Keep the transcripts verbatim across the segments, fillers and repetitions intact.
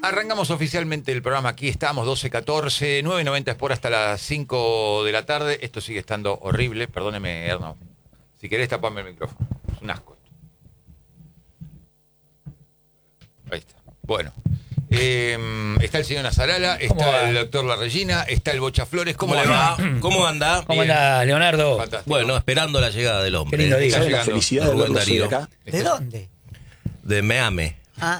Arrancamos oficialmente el programa. Aquí estamos, doce catorce, nueve noventa es por hasta las cinco de la tarde. Esto sigue estando horrible. Perdóneme, Erno. Si querés, tapame el micrófono. Es un asco. Ahí está. Bueno. Eh, está el señor Nazarala, está el doctor La Regina, está el Bocha Flores. ¿Cómo, ¿Cómo le va? ¿Cómo anda? ¿Cómo anda, Leonardo? Fantástico. Bueno, esperando la llegada del hombre. Qué lindo día. La felicidad de verlo de acá. ¿De dónde? De Miami. Ah,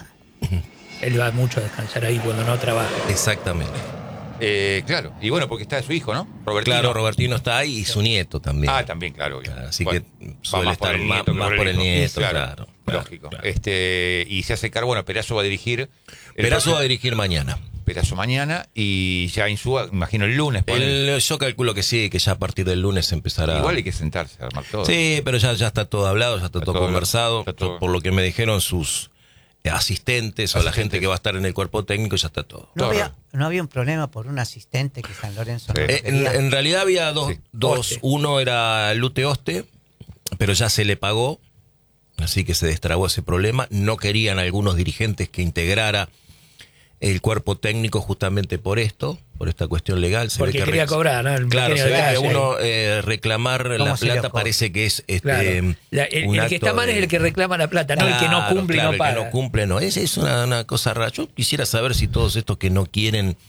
Él va mucho a descansar ahí cuando no trabaja. Exactamente. Eh, claro, y bueno, porque está su hijo, ¿no? Robertino. Claro, Robertino está ahí y su nieto también. Ah, también, claro. Claro, así bueno, que suele estar el más, nieto que más por el hijo. nieto, Claro, claro. claro, lógico. claro. Este, y se hace cargo, bueno, Perazo va a dirigir. el Perazo próximo- va a dirigir mañana. Perazo mañana y ya Insúa, imagino el lunes. ponele. El- yo calculo que sí, que ya a partir del lunes empezará. Igual hay que sentarse a armar todo. Sí, pero ya, ya está todo hablado, ya está, Está todo todo- conversado. está todo- Por lo que me dijeron sus asistentes o la Asistentes. gente que va a estar en el cuerpo técnico, ya está todo. ¿no Todo. había, ¿no había un problema por un asistente que San Lorenzo no Sí. lo Eh, en, quería? en realidad había dos, Sí. dos. Oste. Uno era Lute Oste, pero ya se le pagó, así que se destrabó ese problema. No querían algunos dirigentes que integrara el cuerpo técnico justamente por esto, por esta cuestión legal. Se ve Porque que quería rec- cobrar, ¿no? El Claro, pequeño se ve que detalle. uno eh, reclamar la ¿Cómo se le plata ocurre? parece que es este, Claro. La- el un el acto que está mal de- es el que reclama la plata, no el que no Claro, cumple claro, y no paga. El que no cumple, no. Es, es una, una cosa rara. Yo quisiera saber si todos estos que no quieren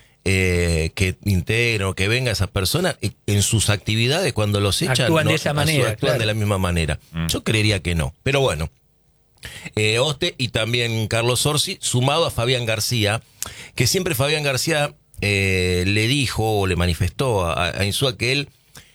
eh, que integren o que venga esas personas, eh, en sus actividades, cuando los echan, Actúan de no- esa actúan manera, Actúan claro. de la misma manera. Mm. Yo creería que no. Pero bueno. Eh, Oste y también Carlos Orsi, sumado a Fabián García, que siempre Fabián García eh, le dijo o le manifestó a, a Insúa que él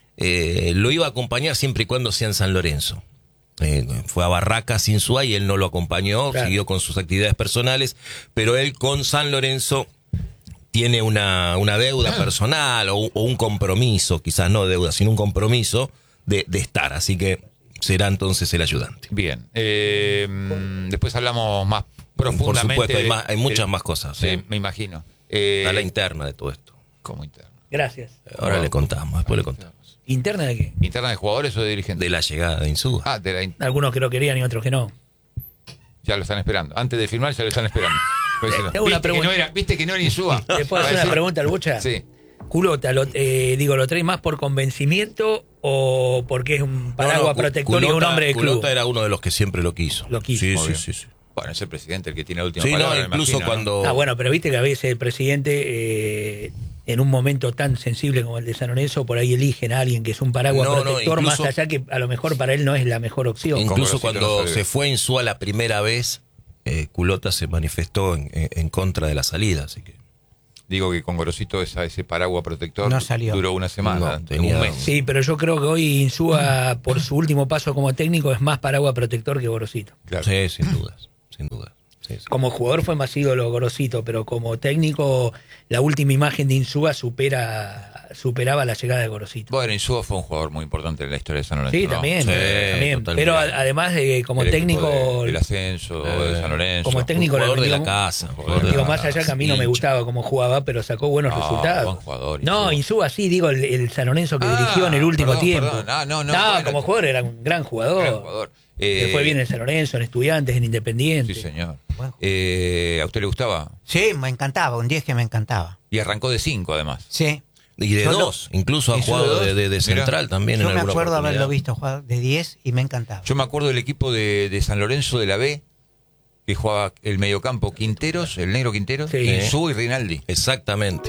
eh, lo iba a acompañar siempre y cuando sea en San Lorenzo. Eh, fue a Barracas Insúa y él no lo acompañó, Claro. siguió con sus actividades personales, pero él con San Lorenzo tiene una, una deuda personal o, o un compromiso, quizás no deuda, sino un compromiso de, de estar, así que será entonces el ayudante. Bien. Eh, mm, después hablamos más Por profundamente. supuesto, hay, de- más- hay muchas del- más cosas. Sí, ¿eh? me imagino. Eh, A la interna de todo esto. ¿Cómo interna? Gracias. Ahora le contamos, después le contamos. ¿Interna de qué? ¿Interna de jugadores o de dirigentes? De la llegada de Insúa. Ah, de la in- Algunos que lo querían y otros que no. ya lo están esperando. Antes de firmar ya lo están esperando. Pues, Te hago una ¿Viste, que pregunta. no era, ¿Viste que no era Insúa? ¿Le puedo hacer una pregunta al Bocha? Sí. Culota, lo, eh, digo, ¿lo trae más por convencimiento o porque es un paraguas No, no, Cu- protector y un Culota- hombre de club? Culota era uno de los que siempre lo quiso. Lo quiso. Sí, Muy sí, bien. sí, sí. Bueno, es el presidente el que tiene la última Sí, palabra. no, me incluso imagino, ¿no? cuando... Ah, bueno, pero viste que a veces el presidente, eh, en un momento tan sensible como el de San Lorenzo, por ahí eligen a alguien que es un paraguas No, no, protector, incluso- más allá que a lo mejor para él no es la mejor opción. Incluso Con Gorosito cuando no se se, ve. fue Insúa la primera vez, eh, Culota se manifestó en, en- en contra de la salida, así que... Digo que con Gorosito esa, ese paraguas protector No salió. duró una semana, No, tenía- un mes. Sí, pero yo creo que hoy Insúa, por su último paso como técnico, es más paraguas protector que Gorosito. Claro. Sí, sin dudas, sin dudas. Sí, sí. Como jugador fue más ídolo Gorosito, pero como técnico, la última imagen de Insúa supera, superaba la llegada de Gorosito. Bueno, Insúa fue un jugador muy importante en la historia de San Lorenzo. Sí, ¿no? también, Sí, también. totalmente. Pero a- además de como El equipo técnico, de- del ascenso de San Lorenzo. como técnico Jugador le de la rindió- casa. Digo, jugador de digo, la más allá que a mí no me hincha. gustaba cómo jugaba, pero sacó buenos No, resultados. buen jugador, No, Insúa. Insúa sí, digo, el, el San Lorenzo que Ah, dirigió en el último perdón, tiempo. perdón. Ah, no, no, bueno, como jugador era un gran jugador. Gran jugador. Le Eh, fue bien en San Lorenzo, en Estudiantes, en Independiente. Sí, señor. Bueno. Eh, ¿A usted le gustaba? Sí, me encantaba, un diez que me encantaba. Y arrancó de cinco, además. Sí. Y de Yo lo- dos, incluso ha ¿Hizo jugado de de, dos? de- de Mirá. central también Yo en me alguna acuerdo oportunidad. haberlo visto jugar de diez y me encantaba. Yo me acuerdo del equipo de, de San Lorenzo de la B, que jugaba el mediocampo Quinteros, el negro Quinteros, Sí. Insúa y Rinaldi. Exactamente.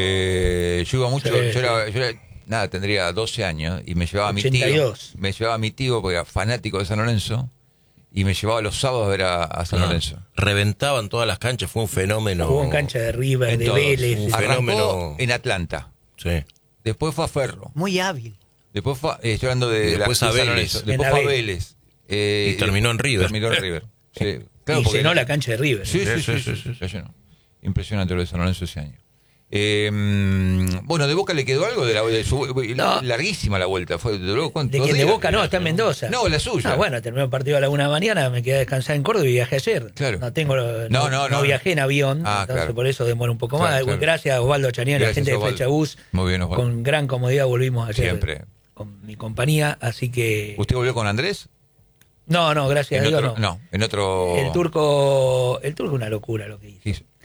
Eh, yo iba mucho, Sí, yo, sí. era, yo era- nada, tendría doce años y me llevaba a mi ochenta y tío. dos. Me llevaba a mi tío porque era fanático de San Lorenzo y me llevaba los sábados a ver a, a San Ah, Lorenzo. Reventaban todas las canchas, fue un fenómeno. Jugó en cancha de River, En de todos. Vélez. Un Arrancó fenómeno. en Atlanta. Sí. Después fue a Ferro. Muy hábil. Después fue, eh, estoy hablando de, Y después la, a de San Vélez. Lorenzo. En Después la fue a B. Vélez. Eh, Y terminó en River. Terminó en River. Sí, claro, y porque- llenó la cancha de River. Sí, sí, sí, sí, sí, la llenó. Impresionante lo de San Lorenzo ese año. Eh, mm, bueno, ¿de Boca le quedó algo? De la, de su, No. Larguísima la vuelta. Fue, ¿de, cuánto? ¿De ¿Dos quién? ¿De días? Boca? No, está en Mendoza. No, la suya. Ah, bueno, terminó el partido a la una de la mañana, me quedé a descansar en Córdoba y viajé ayer. Claro. No tengo, no, No, no, no, no. viajé en avión, Ah, entonces claro. por eso demora un poco Claro, más. claro. Gracias a Osvaldo Chanián, la Gracias, gente de Osvaldo. Fechabús. Muy bien, Osvaldo. Con gran comodidad volvimos ayer. Siempre. Con mi compañía, así que... ¿Usted volvió con Andrés? No, no, gracias En a Dios otro, no. no, en otro... El turco, el turco es una locura lo que hizo. Sí.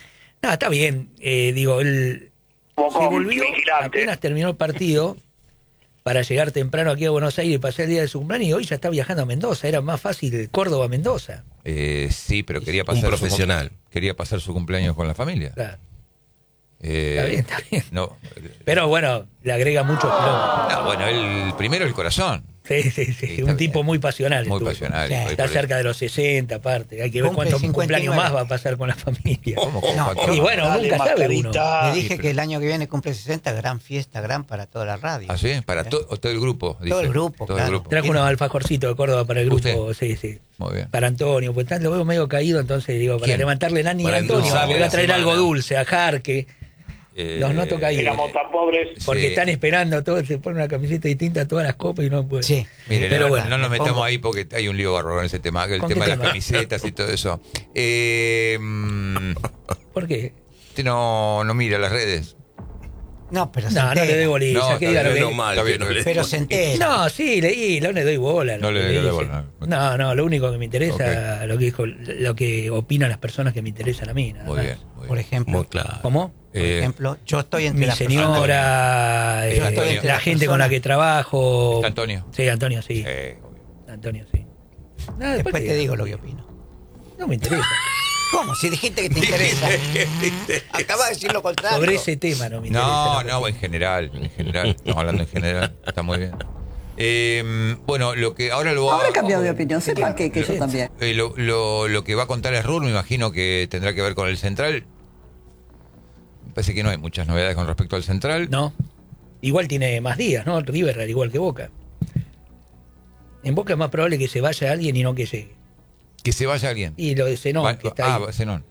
No, está bien. Eh, digo, él se volvió, apenas terminó el partido, para llegar temprano aquí a Buenos Aires y pasar el día de su cumpleaños, y hoy ya está viajando a Mendoza. Era más fácil Córdoba a Mendoza. Eh, sí, pero quería Un pasar profesional. Su, quería pasar su cumpleaños con la familia. Claro. Eh, Está bien, está bien. No, Pero bueno, le agrega muchos kilómetros. no, bueno, el primero el corazón. Sí, sí, sí. Sí, está Un tipo bien. muy pasional. Muy estuvo. pasional. Sí, y Está por- cerca de los sesenta, aparte. Hay que ver Cumple cuántos cincuenta y nueve. cumpleaños más va a pasar con la familia. ¿Cómo? ¿Cómo? No, ¿Cuánto? Y bueno, Dale, nunca sabe uno. mascarita. Le dije pero- que el año que viene cumple sesenta, gran fiesta, gran para toda la radio. ¿Ah, sí? Para ¿Eh? to- todo el grupo. Todo el dice. grupo, Todo claro. el grupo. Trajo unos alfajorcitos de Córdoba para el grupo. ¿Usted? Sí, sí. Muy bien. Para Antonio, pues lo veo medio caído, entonces digo, para ¿Quién? levantarle el ánimo a Para Antonio, endulzarle le voy a la traer semana. algo dulce, a Jarque, Eh, los noto caídos. Éramos tan pobres. porque sí. están esperando, todos se ponen una camiseta distinta a todas las copas y no pueden. Sí. Mire, Pero no, bueno, no nos me metamos pongo- ahí porque hay un lío bárbaro en ese tema, el ¿Con tema qué de las tema? camisetas y todo eso. Eh, mm, ¿Por qué? ¿Usted no, no mira las redes? No, pero se No, no le entera. doy bolilla, No, que está diga lo bien, que- menos mal. Está bien, que no le- Pero se entera. No, sí, leí, no le doy bola. No lo le- que no le doy dice. bola. No, no, lo único que me interesa, lo que dijo, lo que opinan las personas que me interesan a mí. Nada Muy más. bien. Muy Por bien. ejemplo, Muy claro. ¿Cómo? por Eh, ejemplo, yo estoy entre Mi las personas- señora, eh, Yo estoy entre la las gente con la personas- que trabajo. ¿Está Antonio? Sí, Antonio, sí. Eh, Antonio, sí. No, Después te digo lo que opino. No me interesa. ¿Cómo? Si dijiste que te interesa. Acabas de decir lo contrario. Sobre ese tema no me interesa. no, la no, en general, en general. Estamos hablando en general. Está muy bien. Eh, bueno, lo que ahora lo va Ahora he cambiado de opinión, sepan que, que yo también. eh, lo, lo, lo que va a contar es Rul, me imagino que tendrá que ver con el Central. Me parece que no hay muchas novedades con respecto al Central. No. Igual tiene más días, ¿no? River, al igual que Boca. En Boca es más probable que se vaya alguien y no que llegue. Que se vaya alguien. Y lo de Zenón, Va- que está ah, ahí. Zenón.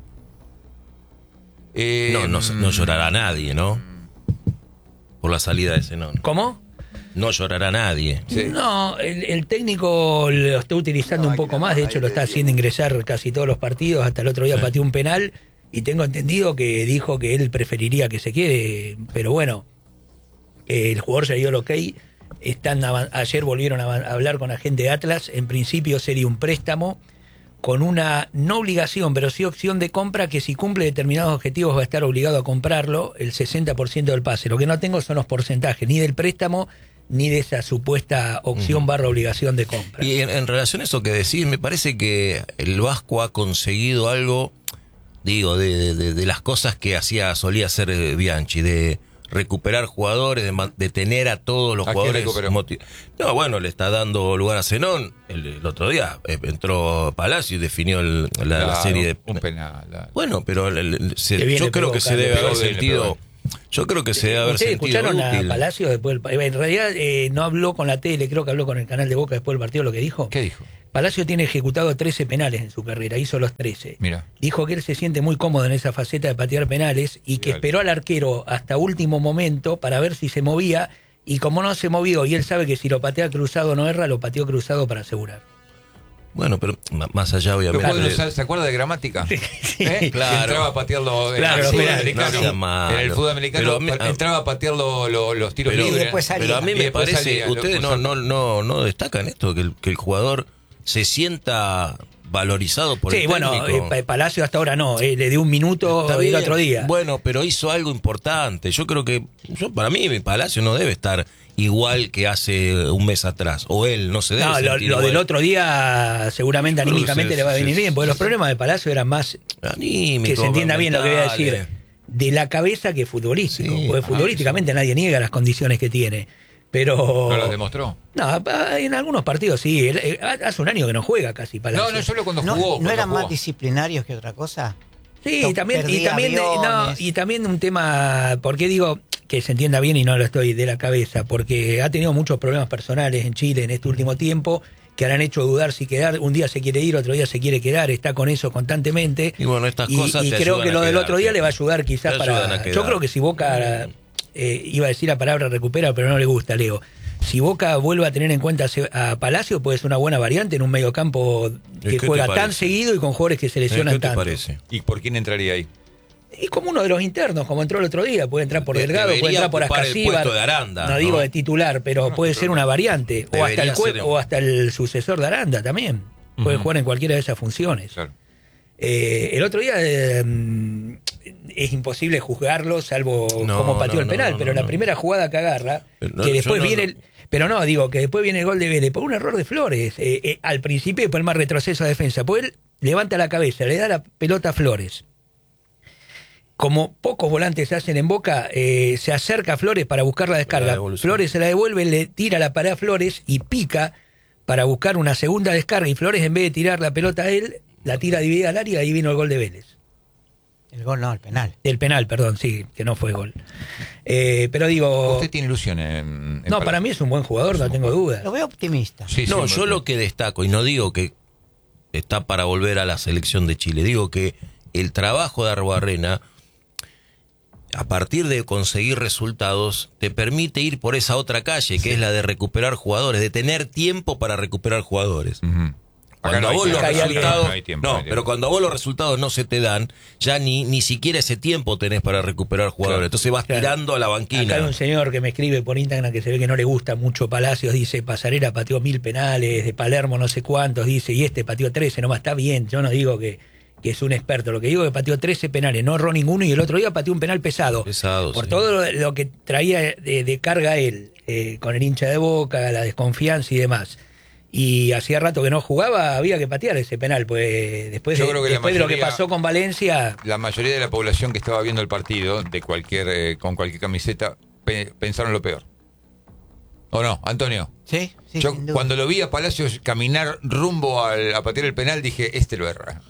Eh, No, no, no llorará nadie, ¿no? Por la salida de Zenón. ¿Cómo? No llorará nadie. Sí. No, el, el técnico lo está utilizando un poco más, de hecho lo está haciendo ingresar casi todos los partidos, hasta el otro día pateó un penal y tengo entendido que dijo que él preferiría que se quede, pero bueno, el jugador ya dio el ok, están avan- ayer volvieron a, a hablar con la gente de Atlas, en principio sería un préstamo con una no obligación, pero sí opción de compra que si cumple determinados objetivos va a estar obligado a comprarlo, el sesenta por ciento del pase. Lo que no tengo son los porcentajes, ni del préstamo, ni de esa supuesta opción barra obligación de compra. Y en, en relación a eso que decís, me parece que el Vasco ha conseguido algo, digo, de, de- de las cosas que hacía, solía hacer eh, Bianchi, de recuperar jugadores, de, man- de tener a todos los ¿A quién jugadores recuperó? moti- No, bueno, le está dando lugar a Zenón. El, el otro día eh, entró Palacio y definió el- la, la Claro, serie de... un penal. la- Bueno, pero el- el- se- Que bien yo le creo pegó, que se Carlos. debe Le haber pegó bien, le sentido... pegó Yo creo que se debe haber ¿Ustedes sentido escucharon útil. a Palacio después del, en realidad eh, no habló con la tele, creo que habló con el canal de Boca después del partido, lo que dijo? ¿Qué dijo? Palacio tiene ejecutado trece penales en su carrera, hizo los trece. Mira. Dijo que él se siente muy cómodo en esa faceta de patear penales y que Bien. esperó al arquero hasta último momento para ver si se movía, y como no se movió y él sabe que si lo patea cruzado no erra, lo pateó cruzado para asegurar. Bueno, pero m- más allá ¿Lo obviamente... pueden usar? ¿Se acuerda de gramática? Sí, ¿Eh? claro. Que entraba a patear los, Claro, en el los fútbol penales. americano. No sea malo. En el fútbol americano Pero a mí- pa- entraba a patear lo- lo- los tiros Pero- libres. Y después salía. Pero a mí Y me después parece, salía, lo- ustedes no, no, no, no destacan esto, que el, que el jugador se sienta valorizado por Sí, el bueno, técnico. eh, Pa- Palacio hasta ahora no, eh, le dio un minuto Está el bien. otro día. Bueno, pero hizo algo importante. Yo creo que, yo para mí, mi Palacio no debe estar igual que hace un mes atrás. O él no se debe No, lo, sentir lo igual. del otro día seguramente Yo creo que anímicamente se- le va a venir se- bien, porque los se- problemas de Palacio eran más, Anímico, que se entienda bien lo que voy a mentales. decir, de la cabeza que futbolístico, Sí, porque ah, futbolísticamente nadie niega las condiciones que tiene, pero... ¿No lo demostró? No, pa- en algunos partidos sí, él- eh, hace un año que no juega casi Palacio. No, no, solo cuando ¿No, jugó. ¿no cuando eran jugó. más disciplinarios que otra cosa? Sí, No, también, y perdía también, eh, no, aviones. y también un tema, ¿por qué digo que se entienda bien y no lo estoy de la cabeza? Porque ha tenido muchos problemas personales en Chile en este último tiempo que le han hecho dudar si quedar, un día se quiere ir, otro día se quiere quedar, está con eso constantemente. Y bueno, estas Y, cosas y te creo ayudan que a lo del quedarte. otro día le va a ayudar quizás Te ayudan para... a Yo quedar. creo que si Boca, eh, iba a decir la palabra recupera, pero no le gusta, Leo. Si Boca vuelve a tener en cuenta a Palacio, puede ser una buena variante en un mediocampo que ¿Qué te juega tan parece? seguido y con jugadores que se ¿Eh? lesionan ¿Qué te tanto. parece? ¿Y por quién entraría ahí? Y como uno de los internos, como entró el otro día, puede entrar por De- Delgado, puede debería entrar por ocupar el Ascasíbar. puesto de Aranda, no ¿no? digo de titular, pero puede ser una variante. O hasta, el Debería cue- ser- o hasta el sucesor de Aranda también. Puede Ujú. jugar en cualquiera de esas funciones. Claro. Eh, el otro día, eh, es imposible juzgarlo, salvo No, cómo pateó no, el no, penal, no, pero no, la no. primera jugada que agarra, No, que después yo no, viene no. el... Pero no, digo, que después viene el gol de Vélez por un error de Flores, eh, eh, al principio y después el más retroceso a defensa, pues él levanta la cabeza, le da la pelota a Flores. Como pocos volantes hacen en Boca, eh, se acerca a Flores para buscar la descarga. La devolución. Flores se la devuelve, le tira la pared a Flores y pica para buscar una segunda descarga. Y Flores, en vez de tirar la pelota a él, la tira dividida al área y ahí vino el gol de Vélez. El gol no, el penal. El penal, perdón, sí, que no fue gol. Eh, pero digo... Usted tiene ilusión en, en No, para Palacio. mí es un buen jugador, no tengo duda. Lo veo optimista. Sí, No, sí, yo me- lo que destaco, y no digo que está para volver a la selección de Chile, digo que el trabajo de Arboarrena, a partir de conseguir resultados, te permite ir por esa otra calle, que es la de recuperar jugadores, de tener tiempo para recuperar jugadores. Ujú. Acá Cuando no a hay vos los tiempo, Acá hay alguien- resultados, no hay tiempo, no, no hay tiempo. pero cuando a vos los resultados no se te dan, ya ni ni siquiera ese tiempo tenés para recuperar jugadores. Claro. Entonces vas Claro. tirando a la Acá banquina. hay un señor que me escribe por Instagram que se ve que no le gusta mucho Palacios, dice, Pasarela pateó mil penales, de Palermo no sé cuántos, dice, y este pateó trece, nomás está bien, yo no digo que, que es un experto, lo que digo es que pateó trece penales, no erró ninguno, y el otro día pateó un penal pesado. Pesado, por sí. todo lo, lo que traía de, de carga él, eh, con el hincha de Boca, la desconfianza y demás. Y hacía rato que no jugaba, había que patear ese penal, pues después, Yo de, creo que la después de lo que mayoría- pasó con Valencia... La mayoría de la población que estaba viendo el partido, de cualquier eh, con cualquier camiseta, pe- pensaron lo peor. ¿O no, Antonio? Sí, sí, Yo sin duda. cuando lo vi a Palacios caminar rumbo al, a patear el penal, dije, este lo erra.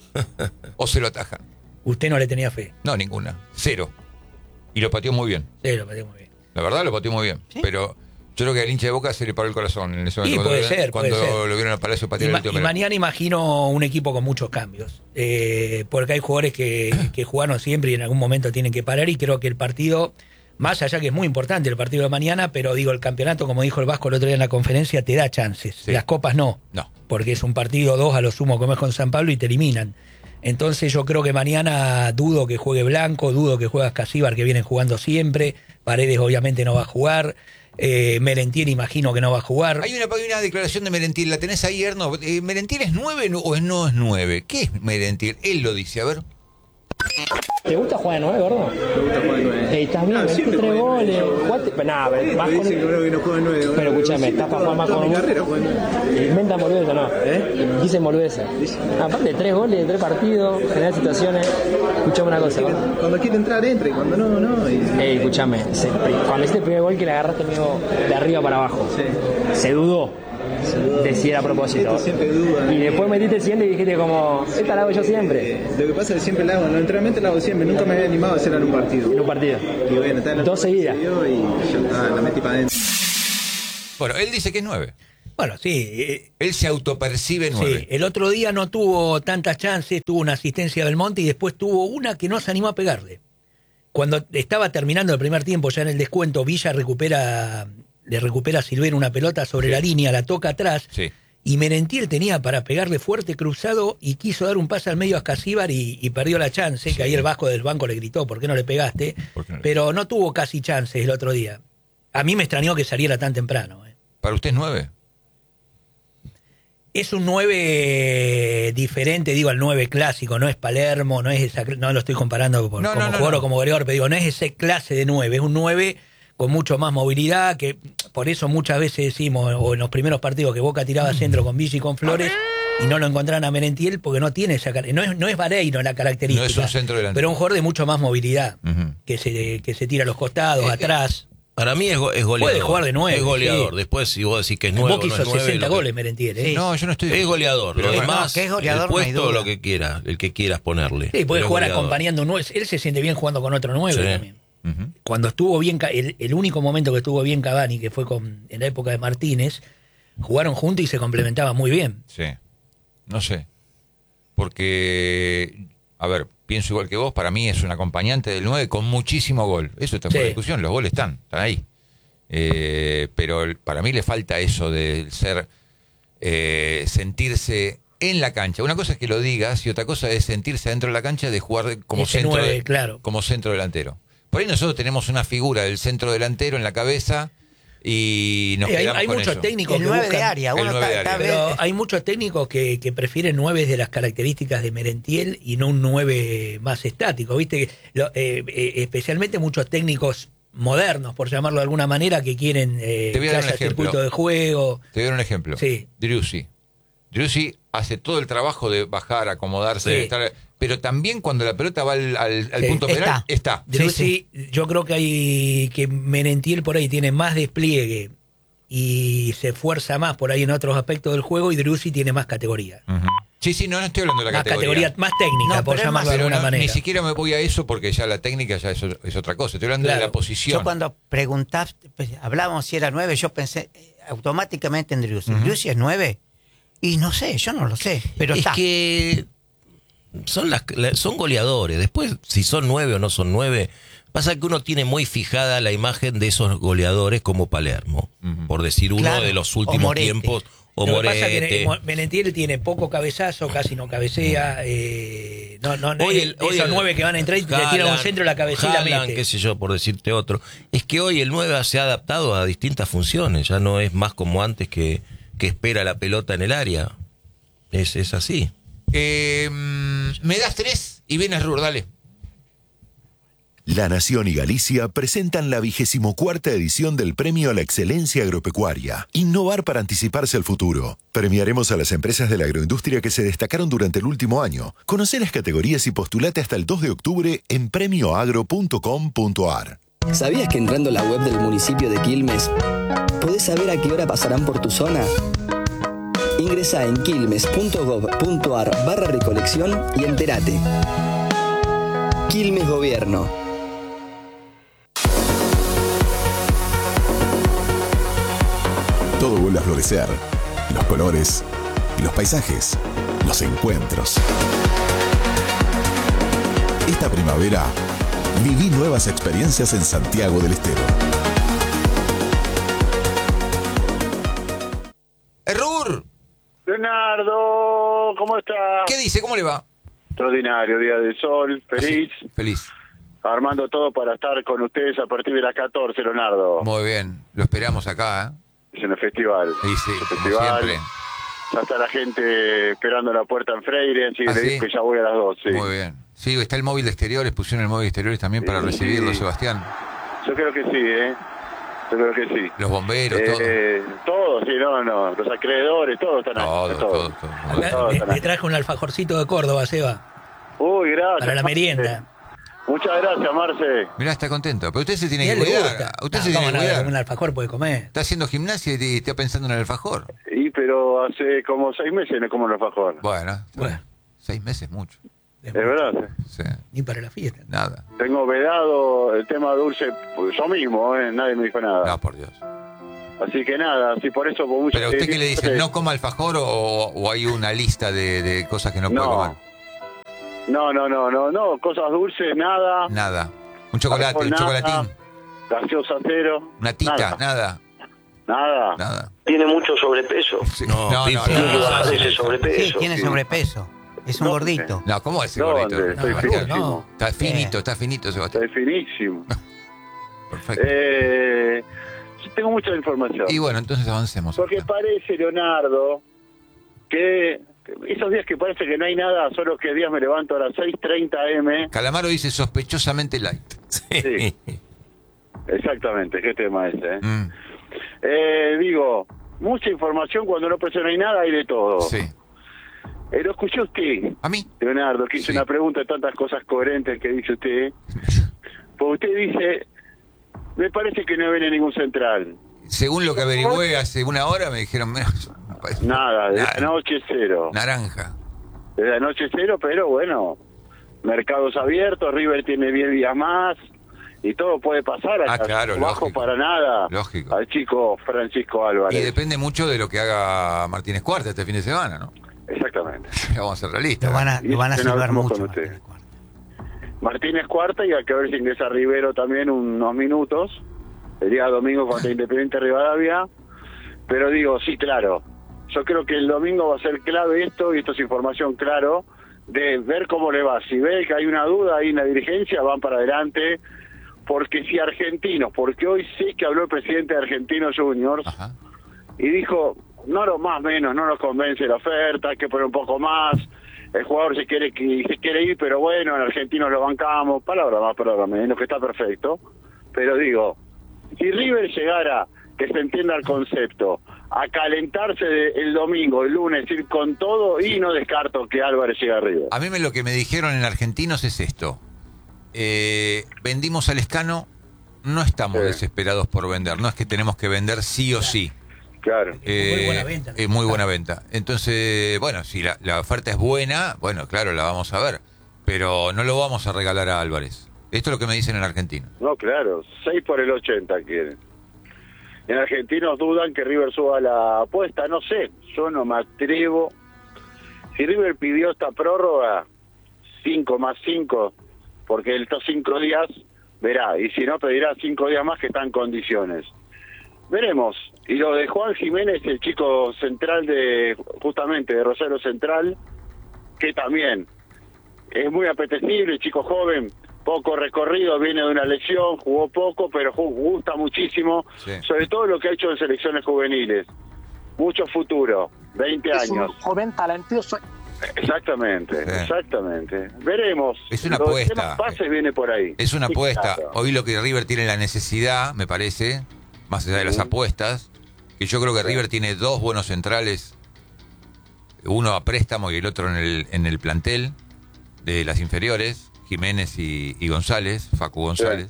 O se lo ataja. Usted no le tenía fe. No, ninguna. Cero. Y lo pateó muy bien. Sí, lo pateó muy bien. La verdad lo pateó muy bien. ¿Sí? Pero yo creo que al hincha de Boca se le paró el corazón en ese Sí, momento. puede cuando, ser, cuando puede ser. lo vieron a Palacio Y, patear ma- el último y penal. mañana imagino un equipo con muchos cambios, eh, porque hay jugadores que, que jugaron siempre y en algún momento tienen que parar, y creo que el partido, más allá que es muy importante el partido de mañana, pero digo, el campeonato, como dijo el Vasco el otro día en la conferencia, te da chances. Sí. Las copas no, No. porque es un partido dos a lo sumo como es con San Pablo y te eliminan. Entonces yo creo que mañana dudo que juegue Blanco, dudo que juegue Casíbar, que vienen jugando siempre, Paredes obviamente no va a jugar, eh, Merentiel imagino que no va a jugar. Hay una, hay una declaración de Merentiel, ¿la tenés ahí, Erno? Eh, ¿Merentiel es nueve o es- no es nueve? ¿Qué es Merentiel? Él lo dice, a ver. ¿Te gusta jugar de nueve, gordo? Me gusta jugar de nueve. Estás bien, metiste tres goles. Jugaste... Nah, vas con... que no juega nueve. Pero escúchame, estás para jugar más con un... Inventan boludeces, ¿no? ¿Eh? Dicen boludeces. Aparte, tres goles, tres partidos, generar situaciones. Escuchame una cosa, gordo. Cuando quiere entrar, entre. Cuando no, no. Y... Ey, escúchame. se- Cuando hiciste el primer gol que le agarraste amigo, de arriba para abajo, Sí. se dudó de si era a propósito. Esto siempre duda. Y después metiste el siguiente y dijiste como, esta la hago yo siempre. Eh, Lo que pasa es que siempre la hago, no, entrenamiento la hago siempre. Nunca me había animado a hacerla en un partido. En un partido. Y bueno, está en la Dos seguidas. Y yo ah, la metí para adentro. Bueno, él dice que es nueve. Bueno, sí, eh, Él se autopercibe nueve. sí, el otro día no tuvo tantas chances, tuvo una asistencia del Monte y después tuvo una que no se animó a pegarle. Cuando estaba terminando el primer tiempo, ya en el descuento, Villa recupera, le recupera a Silvera una pelota sobre Sí. la línea, la toca atrás, Sí. y Merentiel tenía para pegarle fuerte cruzado y quiso dar un pase al medio a Casíbar y, y perdió la chance, que ahí el Vasco del banco le gritó, ¿por qué no le pegaste? ¿Por qué no le Pero no tuvo casi chances el otro día. A mí me extrañó que saliera tan temprano. eh. ¿Para usted es nueve? Es un nueve diferente, digo, al nueve clásico, no es Palermo, no es esa, no lo estoy comparando con, No, como no, no, jugador no. o como goleador, pero digo, no es esa clase de nueve, es un nueve con mucho más movilidad, que por eso muchas veces decimos, o en los primeros partidos, que Boca tiraba centro con Villa y con Flores, y no lo encontraban a Merentiel porque no tiene esa car- no es, no es Vareiro la característica, No es un centro delantero. pero un jugador de mucho más movilidad, Ujú. que se, que se tira a los costados, Eh, atrás. Para mí es, go- es goleador. Puede jugar de nueve, Es goleador. sí. Después, si vos decís que es En nueve, Boca no hizo es nueve, sesenta lo que- goles Merentiel, ¿eh? No, yo no estoy... Es goleador. Pero Lo bueno, demás, no, que es goleador, el no hay puesto, duda. lo que quiera, el que quieras ponerle. Sí, puede Pero es jugar goleador. acompañando un nueve. Él se siente bien jugando con otro nueve Sí. también. Ujú. Cuando estuvo bien, Ca- el, el único momento que estuvo bien Cavani, que fue con, en la época de Martínez, jugaron juntos y se complementaban muy bien. Sí. No sé. Porque, a ver, pienso igual que vos, para mí es un acompañante del nueve con muchísimo gol. Eso está Sí. por discusión, los goles están, están ahí. Eh, pero el- para mí le falta eso de ser, eh, sentirse en la cancha. Una cosa es que lo digas y otra cosa es sentirse dentro de la cancha de jugar de- como, Ese centro, nueve, claro. como centro delantero. Por ahí nosotros tenemos una figura del centro delantero en la cabeza y nos Sí, hay quedamos hay con muchos eso. técnicos El que nueve buscan, de área. el Uno nueve está, de área. está pero bien. hay muchos técnicos que, que prefieren nueve de las características de Merentiel y no un nueve más estático, ¿viste? Lo- eh, eh, especialmente muchos técnicos modernos, por llamarlo de alguna manera, que quieren eh, Te voy a que dar un haya ejemplo. circuito de juego. Te voy a dar un ejemplo. Sí. Driussi. Driussi hace todo el trabajo de bajar, acomodarse, Sí. estar, pero también cuando la pelota va al, al- al Sí, punto está. penal, está. Driussi, yo creo que hay que Merentiel por ahí tiene más despliegue y se esfuerza más por ahí en otros aspectos del juego, y Driussi tiene más categoría. Ujú. Sí, sí, no, no estoy hablando de la Más categoría. categoría, más técnica, No, por pero es llamarlo más- de Pero alguna no, manera. ni siquiera me voy a eso porque ya la técnica ya es, es otra cosa. Estoy hablando Claro. de la posición. Yo cuando preguntaste, pues, hablábamos si era nueve, yo pensé eh, automáticamente en Driussi. ¿Driussi es nueve? Y no sé, yo no lo sé, pero es está. que son las la- son goleadores. Después, si son nueve o no son nueve, pasa que uno tiene muy fijada la imagen de esos goleadores como Palermo, Ujú. por decir uno Claro, de los o últimos Moretti. tiempos, o Lo que pasa es Moretti. que Mo- Merentiel tiene poco cabezazo, casi no cabecea. Eh, no, no, no, Hoy es el- de hoy esos el- nueve que van a entrar y te tiran un Haaland, centro la cabeza y la Haaland, mete. qué sé yo, por decirte otro. Es que hoy el nueve se ha adaptado a distintas funciones, ya no es más como antes que, que espera la pelota en el área. Es, es así. Eh, mm, me das tres y vienes Rur, dale. La Nación y Galicia presentan la vigésimo cuarta edición del Premio a la Excelencia Agropecuaria. Innovar para anticiparse al futuro. Premiaremos a las empresas de la agroindustria que se destacaron durante el último año. Conoce las categorías y postulate hasta el dos de octubre en premio agro punto com punto ar. ¿Sabías que entrando a la web del municipio de Quilmes podés saber a qué hora pasarán por tu zona? Ingresa en quilmes punto gob punto ar barra recolección y entérate. Quilmes Gobierno. Todo vuelve a florecer. Los colores, los paisajes, los encuentros. Esta primavera, viví nuevas experiencias en Santiago del Estero. Eh, Rur, Leonardo, ¿cómo estás? ¿qué dice? ¿Cómo le va? Extraordinario, día de sol, feliz. Feliz. Armando todo para estar con ustedes a partir de las catorce, Leonardo. Muy bien. Lo esperamos acá, ¿eh? Es en el festival. Sí, sí, El como festival. siempre. Ya está la gente esperando a la puerta en Freire, así que ¿Ah, le sí? digo que ya voy a las dos. Sí. Muy bien. Sí, está el móvil de exteriores, pusieron el móvil de exteriores también para Sí, recibirlo, sí. Sebastián. Yo creo que sí, ¿eh? Yo creo que sí. Los bomberos, todo. Eh, todos, sí, no, no. Los acreedores, todos están ahí. Todo, todos. todo, todo. Acá Todos le, están le ahí. traje un alfajorcito de Córdoba, Seba, Uy, gracias. para la Marce. merienda. Muchas gracias, Marce. Mirá, está contento. Pero usted se Y tiene a que él le cuidar. gusta. Usted No, se tiene ¿cómo que no? cuidar. Un alfajor puede comer. Está haciendo gimnasia y y está pensando en el alfajor. Y pero hace como seis meses no como el alfajor. Bueno, Bueno, seis meses mucho. Es verdad. Sí, ni para la fiesta. nada. Tengo vedado el tema dulce pues, yo mismo, ¿eh? Nadie me dijo nada. No, por Dios. Así que nada, así por eso... Por mucho Pero a usted qué le dicen, ¿no coma alfajor o, o hay una lista de, de cosas que no puede No. comer? No, no, no, no, no, cosas dulces, nada. Nada. Un chocolate, Alfajor, un nada. chocolatín, Gaseosa cero. una tita, Nada. nada. Nada. Nada. Tiene mucho sobrepeso. Sí. No, No, no, Pipo. no, no, Bajar no, ese no. sobrepeso. Sí, tiene sí. sobrepeso. Es un No, gordito. No, ¿cómo es ese ¿Dónde? gordito? Estoy No, finísimo. no. Está finito, está finito, Estoy Sebastián. finísimo. Perfecto. Eh, tengo mucha información. Y bueno, entonces avancemos. Porque parece, Leonardo, que esos días que parece que no hay nada, solo que días me levanto a las seis treinta eme. Calamaro dice sospechosamente light. Sí. Exactamente, qué tema ese. ¿eh? Mm, Eh, digo, mucha información cuando no parece no hay nada, hay de todo. sí. Eh, lo escuchó usted, ¿A mí? Leonardo, que hizo Sí. una pregunta de tantas cosas coherentes que dice usted. Pues usted dice, me parece que no viene ningún central. Según lo que averigüé hace una hora, me dijeron, mira, me parece- Nada, de Nada. la noche cero. naranja. De la noche cero, pero bueno, mercados abiertos, River tiene diez días más y todo puede pasar. Ah, Acá claro, no bajo lógico. para nada Lógico. al chico Francisco Álvarez. Y depende mucho de lo que haga Martínez Cuarta este fin de semana, ¿no? Exactamente. Vamos a ser realistas. Lo van a, Y lo van a eso que no salvar hablamos mucho. con usted. Martínez Cuarta y hay que ver si ingresa Rivero también unos minutos. El día domingo contra Independiente Rivadavia. Pero digo, sí, claro. Yo creo que el domingo va a ser clave esto, y esto es información, claro, de ver cómo le va. Si ve que hay una duda ahí en la dirigencia, van para adelante, porque si Argentinos, porque hoy sí que habló el presidente de Argentinos Juniors, Ajá. y dijo, no lo más menos, no nos convence la oferta, hay que poner un poco más, el jugador se quiere se quiere ir, pero bueno, en Argentinos lo bancamos, palabra más, palabra menos, que está perfecto, pero digo, si River llegara, que se entienda el concepto, a calentarse de, el domingo, el lunes, ir con todo, y no descarto que Álvarez llegue a River. A mí me lo que me dijeron en Argentinos es esto. Eh, vendimos al Escano, no estamos Sí. desesperados por vender, no es que tenemos que vender sí o sí. Claro. Eh, muy buena venta. Es muy buena venta. Entonces, bueno, si la, la oferta es buena, bueno, claro, la vamos a ver. Pero no lo vamos a regalar a Álvarez. Esto es lo que me dicen en Argentino. No, claro, seis por el ochenta quieren. En Argentinos dudan que River suba la apuesta, no sé, yo no me atrevo. Si River pidió esta prórroga, cinco más cinco, porque estos cinco días, verá, y si no pedirá cinco días más que está en condiciones. Veremos. Y lo de Juan Jiménez, el chico central de, justamente, de Rosario Central, que también es muy apetecible, chico joven, poco recorrido, viene de una lesión, jugó poco, pero gusta muchísimo, Sí. sobre todo lo que ha hecho en selecciones juveniles. Mucho futuro, veinte Es un años. joven talentoso. Exactamente, Sí. exactamente. Veremos. Es una Lo del apuesta. tema pases viene por ahí. Es una Sí, apuesta. claro. Hoy lo que River tiene la necesidad, me parece, más allá de las Sí. apuestas, que yo creo que Sí. River tiene dos buenos centrales, uno a préstamo y el otro en el, en el plantel de las inferiores, Jiménez y, y González, Facu González.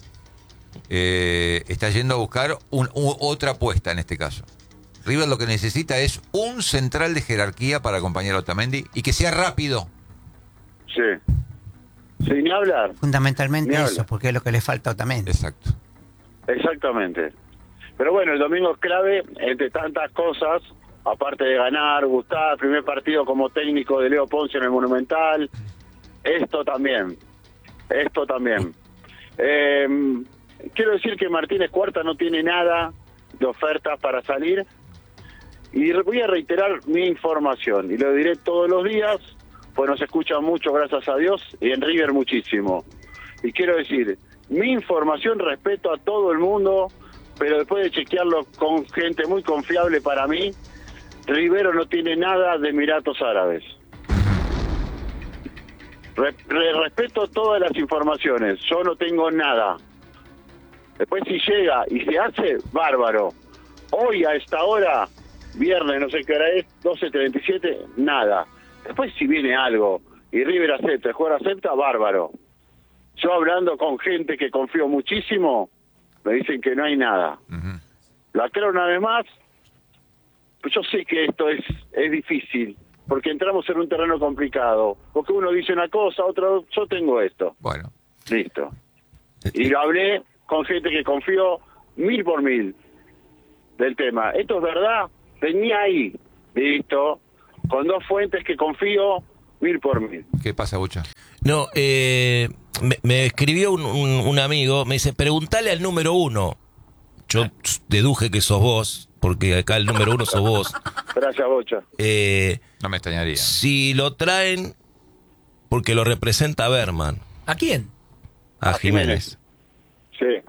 Eh, está yendo a buscar un, u- otra apuesta en este caso. River lo que necesita es un central de jerarquía para acompañar a Otamendi y que sea rápido. Sí. Sin ni hablar. Fundamentalmente Ni eso, habla. porque es lo que le falta también. Exacto. Exactamente. Pero bueno, el domingo es clave, entre tantas cosas, aparte de ganar, gustar, primer partido como técnico de Leo Ponce en el Monumental, esto también, esto también. Eh, quiero decir que Martínez Cuarta no tiene nada de ofertas para salir, y voy a reiterar mi información, y lo diré todos los días, pues nos escuchan mucho, gracias a Dios, y en River muchísimo. Y quiero decir, mi información, respeto a todo el mundo, pero después de chequearlo con gente muy confiable para mí, Rivero no tiene nada de Emiratos Árabes. Re- re- respeto todas las informaciones, yo no tengo nada. Después si llega y se hace, bárbaro. Hoy a esta hora, viernes, no sé qué hora es, doce treinta y siete, nada. Después si viene algo y River acepta, el jugador acepta, bárbaro. Yo hablando con gente que confío muchísimo, me dicen que no hay nada. Ujú. Lo aclaro una vez más, pues yo sé que esto es, es difícil, porque entramos en un terreno complicado, porque uno dice una cosa, otro, yo tengo esto. Bueno. Listo. Y lo hablé con gente que confió mil por mil del tema. Esto es verdad, venía ahí, listo, con dos fuentes que confío mil por mil. ¿Qué pasa, Bucha? No, eh, me, me escribió un, un- un amigo, me dice, preguntale al número uno. Yo deduje que sos vos, porque acá el número uno sos vos. Gracias, Bocha. Eh, No me extrañaría. si lo traen, porque lo representa Berman, ¿A quién? a A Jiménez. Sí.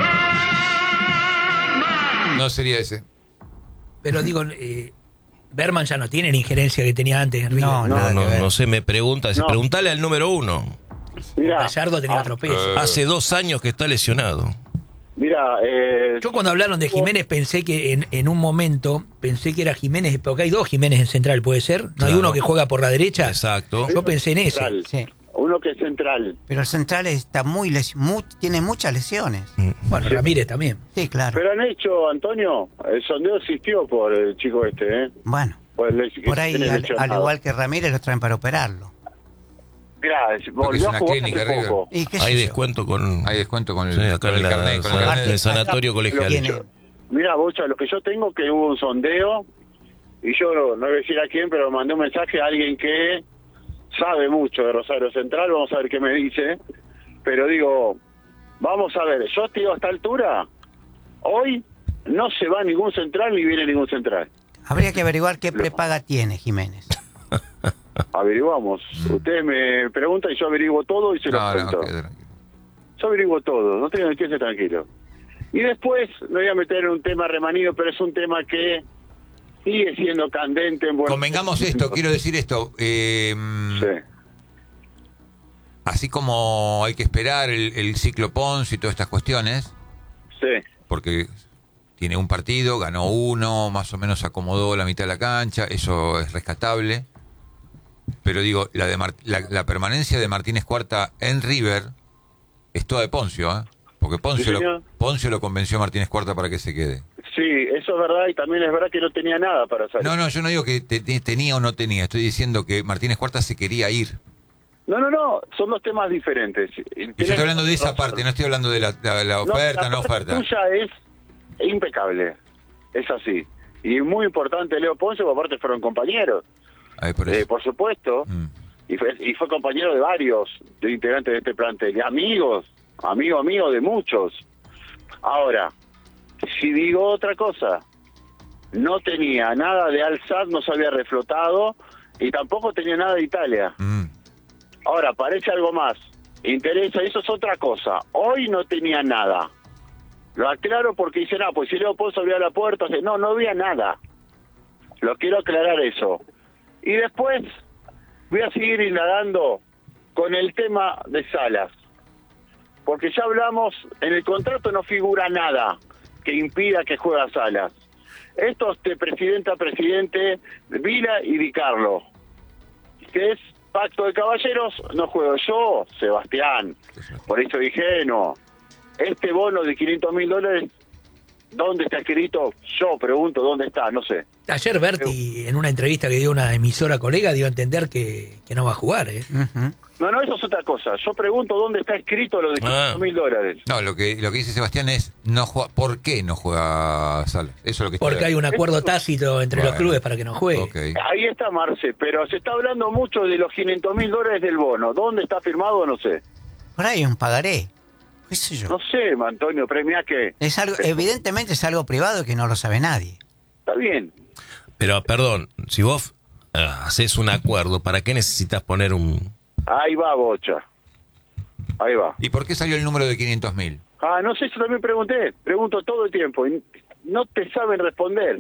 No sería ese. Pero digo, eh, Berman ya no tiene la injerencia que tenía antes en River. No, No, nada no, que ver. no sé, me pregunta, dice, No. preguntale al número uno. Mira, Gallardo tenía otro peso. Hace dos años que está lesionado. mira, eh, Yo cuando hablaron de Jiménez pensé que en, en un momento, pensé que era Jiménez, porque hay dos Jiménez en central, ¿puede ser? ¿No hay Claro. uno que juega por la derecha? Exacto. Yo pensé en ese. central. Sí. Uno que es central. Pero el central está muy, lesi- mu- tiene muchas lesiones. Bueno, Ramírez también. Sí, claro. Pero han hecho, Antonio, el sondeo existió por el chico este, ¿eh? Bueno, Por, el- por ahí, tiene al, lesionado. al igual que Ramírez, lo traen para operarlo. Mirá, es volvió a una jugar clínica, hace River. poco. ¿Y qué sé Hay yo? descuento con, Hay descuento con el, sí, acá con el en, la- carnet. Con el san- carnet. en el sanatorio colegial. Tiene- Mira, Bocha, lo que yo tengo que hubo un sondeo, y yo no, no voy a decir a quién, pero mandé un mensaje a alguien que sabe mucho de Rosario Central, vamos a ver qué me dice, pero digo, vamos a ver, yo te digo, a esta altura, hoy no se va ningún central ni viene ningún central. Habría que averiguar qué prepaga tiene Jiménez. Averiguamos. Ustedes me preguntan y yo averiguo todo y se lo No, no, cuento. ok, tranquilo. Yo averiguo todo, no tengo que estar tranquilo. Y después me voy a meter en un tema remanido, pero es un tema que sigue siendo candente en Buenos Convengamos esto, quiero decir esto. Eh, Sí. Así como hay que esperar el, el ciclo Pons y todas estas cuestiones, Sí. porque tiene un partido, ganó uno, más o menos acomodó la mitad de la cancha, eso es rescatable. Pero digo, la, de Mar- la, la permanencia de Martínez Cuarta en River es toda de Poncio, ¿eh? Porque Poncio, Sí, lo, señor. Poncio lo convenció a Martínez Cuarta para que se quede. Sí, eso es verdad y también es verdad que no tenía nada para salir. No, no, yo no digo que te- te- tenía o no tenía, estoy diciendo que Martínez Cuarta se quería ir. No, no, no, son dos temas diferentes. Y yo estoy hablando de esa parte, no estoy hablando de la, la- la oferta, no, la oferta. tuya es impecable, es así. Y muy importante Leo Ponce, porque aparte fueron compañeros, Ahí por eh, eso. por supuesto, Mm. y, fue, y fue compañero de varios de integrantes de este plantel, y amigos, amigo, amigo de muchos. Ahora, si digo otra cosa, no tenía nada de Al-Sad, no se había reflotado, y tampoco tenía nada de Italia. Mm. Ahora, parece algo más. Interesa, eso es otra cosa. Hoy no tenía nada. Lo aclaro porque dicen, ah, pues si Leo Ponce abría la puerta, no, no había nada. Lo quiero aclarar eso. Y después voy a seguir indagando con el tema de Salas. Porque ya hablamos, en el contrato no figura nada que impida que juegue Salas. Esto es de presidente a presidente, Vila y Di Carlo, que es pacto de caballeros, no juego yo, Sebastián. Por eso dije, no. Este bono de quinientos mil dólares, ¿dónde está escrito? Yo pregunto, ¿dónde está? No sé. Ayer Berti, en una entrevista que dio una emisora colega, dio a entender que, que no va a jugar. ¿eh? Ujú. No, no, eso es otra cosa. Yo pregunto dónde está escrito lo de quinientos mil dólares. No, lo que lo que dice Sebastián es no juega, ¿por qué no juega Salas? Eso es lo que Porque está- hay un acuerdo tácito entre los Bueno. clubes para que no juegue. Ok. Ahí está Marce, pero se está hablando mucho de los quinientos mil dólares del bono. ¿Dónde está firmado? No sé. Por ahí hay un pagaré. ¿Qué sé yo? No sé, Antonio, premia que... Es algo, evidentemente es algo privado que no lo sabe nadie. Está bien. Pero, perdón, si vos eh, haces un acuerdo, ¿para qué necesitas poner un...? Ahí va, Bocha. Ahí va. ¿Y por qué salió el número de quinientos mil? Ah, no sé, yo también pregunté. Pregunto todo el tiempo. Y no te saben responder.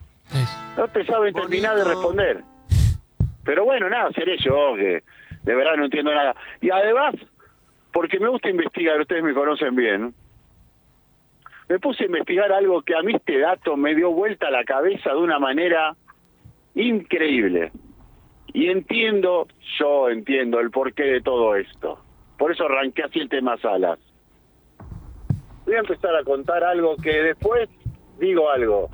No te saben terminar de responder. Pero bueno, nada, seré yo, que de verdad no entiendo nada. Y además, porque me gusta investigar, ustedes me conocen bien, me puse a investigar algo que a mí este dato me dio vuelta a la cabeza de una manera increíble. Y entiendo, yo entiendo el porqué de todo esto. Por eso arranqué así el tema Salas. Voy a empezar a contar algo que después digo algo.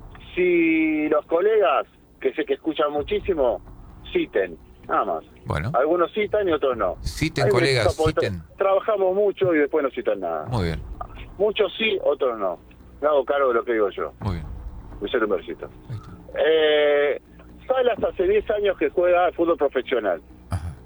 Si los colegas, que sé que escuchan muchísimo, citen, nada más. Bueno, Algunos citan y otros no. citen Ahí me colegas, gusta porque citen. tra- Trabajamos mucho y después no citan nada. Muy bien, Muchos sí, otros no. Me hago cargo de lo que digo yo. muy bien. Voy a hacer un versito. Ahí está. Eh, Salas hace diez años que juega al fútbol profesional. Ajá.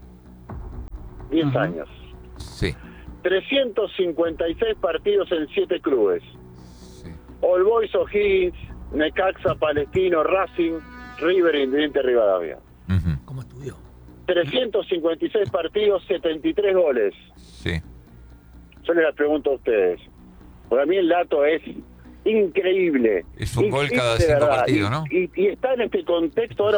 diez Ujú. años. Sí, trescientos cincuenta y seis partidos en siete clubes. sí. All Boys, O'Higgins, Necaxa, Palestino, Racing, River e Independiente Rivadavia. Ujú. ¿Cómo estudió? trescientos cincuenta y seis partidos, setenta y tres goles. Sí. Yo les pregunto a ustedes. Para mí el dato es increíble. Es un gol Increíble cada de cinco verdad. partidos, Y- ¿no? Y, y está en este contexto ahora